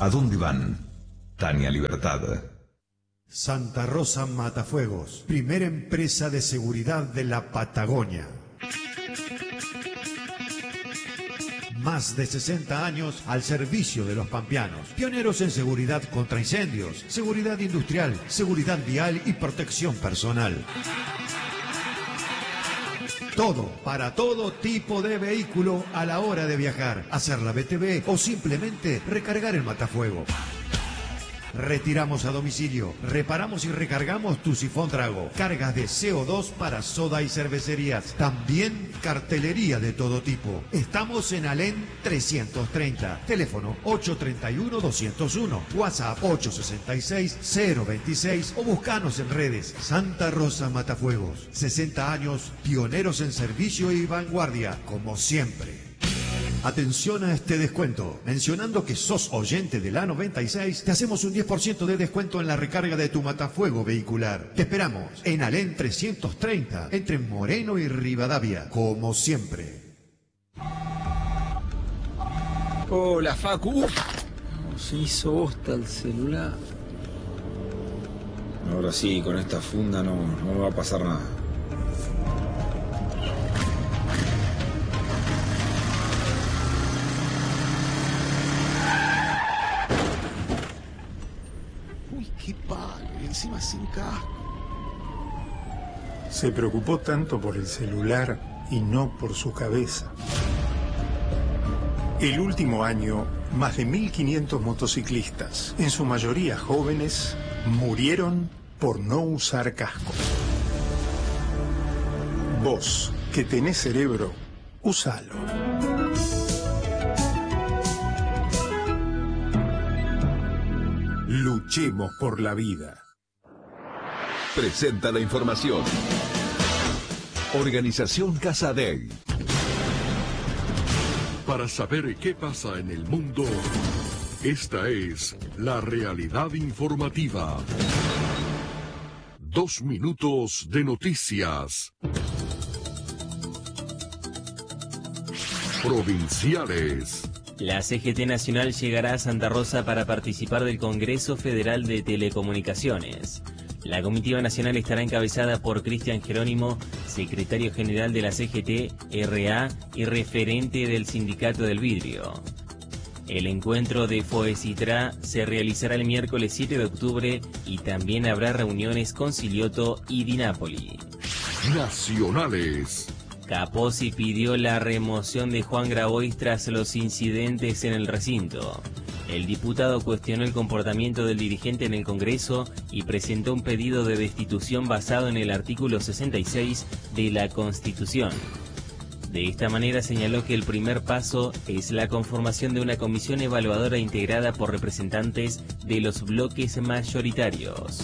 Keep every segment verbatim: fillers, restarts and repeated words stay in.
¿A dónde van? Tania Libertad. Santa Rosa Matafuegos, primera empresa de seguridad de la Patagonia. Más de sesenta años al servicio de los pampeanos. Pioneros en seguridad contra incendios, seguridad industrial, seguridad vial y protección personal. Todo, para todo tipo de vehículo a la hora de viajar, hacer la B T V o simplemente recargar el matafuego. Retiramos a domicilio, reparamos y recargamos tu sifón trago, cargas de C O dos para soda y cervecerías, también cartelería de todo tipo. Estamos en Alén trescientos treinta, teléfono ocho tres uno, dos cero uno, WhatsApp ocho seis seis, cero veintiséis o buscanos en redes. Santa Rosa Matafuegos, sesenta años, pioneros en servicio y vanguardia, como siempre. Atención a este descuento. Mencionando que sos oyente de la noventa y seis, te hacemos un diez por ciento de descuento en la recarga de tu matafuego vehicular. Te esperamos en Alén trescientos treinta, entre Moreno y Rivadavia, como siempre. Hola, Facu. Se hizo bosta el celular. Ahora sí, con esta funda no, no me va a pasar nada. Qué palo, y encima sin casco. Se preocupó tanto por el celular y no por su cabeza. El último año, más de mil quinientos motociclistas, en su mayoría jóvenes, murieron por no usar casco. Vos, que tenés cerebro, úsalo. Luchemos por la vida. Presenta la información. Organización Casadei. Para saber qué pasa en el mundo, esta es la realidad informativa. Dos minutos de noticias. Provinciales. La C G T Nacional llegará a Santa Rosa para participar del Congreso Federal de Telecomunicaciones. La comitiva nacional estará encabezada por Cristian Jerónimo, secretario general de la C G T R A y referente del Sindicato del Vidrio. El encuentro de FOECITRA se realizará el miércoles siete de octubre y también habrá reuniones con Silioto y Dinápoli. Nacionales. Capozzi pidió la remoción de Juan Grabois tras los incidentes en el recinto. El diputado cuestionó el comportamiento del dirigente en el Congreso y presentó un pedido de destitución basado en el artículo sesenta y seis de la Constitución. De esta manera señaló que el primer paso es la conformación de una comisión evaluadora integrada por representantes de los bloques mayoritarios.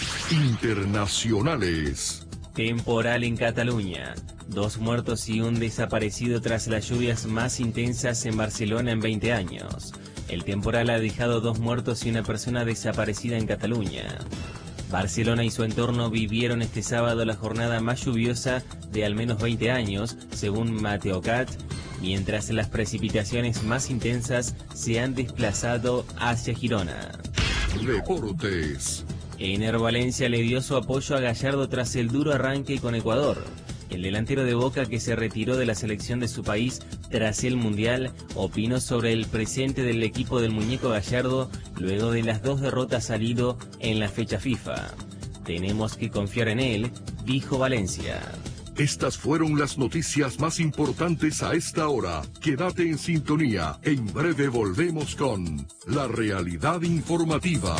Internacionales. Temporal en Cataluña. Dos muertos y un desaparecido tras las lluvias más intensas en Barcelona en veinte años. El temporal ha dejado dos muertos y una persona desaparecida en Cataluña. Barcelona y su entorno vivieron este sábado la jornada más lluviosa de al menos veinte años, según Meteocat, mientras las precipitaciones más intensas se han desplazado hacia Girona. Deportes. Ener Valencia le dio su apoyo a Gallardo tras el duro arranque con Ecuador. El delantero de Boca, que se retiró de la selección de su país tras el Mundial, opinó sobre el presente del equipo del muñeco Gallardo luego de las dos derrotas salido en la fecha FIFA. Tenemos que confiar en él, dijo Valencia. Estas fueron las noticias más importantes a esta hora. Quédate en sintonía. En breve volvemos con La Realidad Informativa.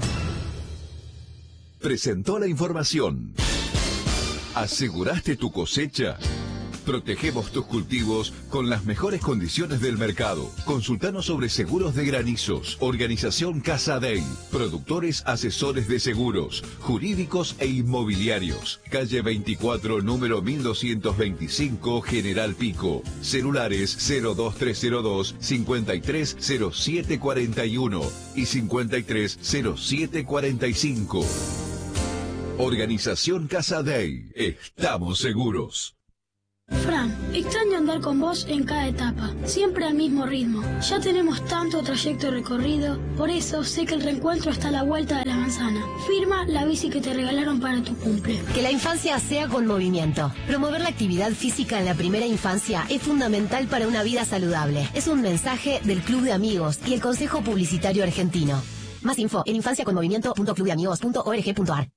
Presentó la información. ¿Aseguraste tu cosecha? Protegemos tus cultivos con las mejores condiciones del mercado. Consultanos sobre seguros de granizos. Organización Casadei. Productores asesores de seguros, jurídicos e inmobiliarios. Calle veinticuatro, número mil doscientos veinticinco, General Pico. Celulares cero dos tres cero dos, cincuenta y tres cero siete cuarenta y uno y cincuenta y tres cero siete cuarenta y cinco. Organización Casadei. Estamos seguros. Fran, extraño andar con vos en cada etapa, siempre al mismo ritmo. Ya tenemos tanto trayecto recorrido, por eso sé que el reencuentro está a la vuelta de la manzana. Firma la bici que te regalaron para tu cumple. Que la infancia sea con movimiento. Promover la actividad física en la primera infancia es fundamental para una vida saludable. Es un mensaje del Club de Amigos y el Consejo Publicitario Argentino. Más info en infanciaconmovimiento punto club de amigos punto org punto ar.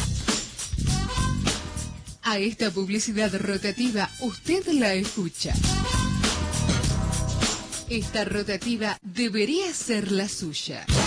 A esta publicidad rotativa usted la escucha. Esta rotativa debería ser la suya.